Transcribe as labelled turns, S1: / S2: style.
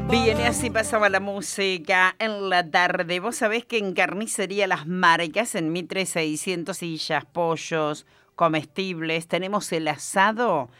S1: Bien, y así pasaba la música en la tarde. Vos sabés que en Carnicería Las Marcas, en Mitre 600 sillas, pollos, comestibles, tenemos el asado